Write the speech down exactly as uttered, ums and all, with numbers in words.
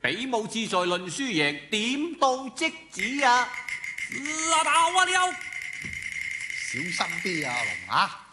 比武志在論輸贏，點到即止啊！ 嗱，打我了， 小心啲啊，龍啊！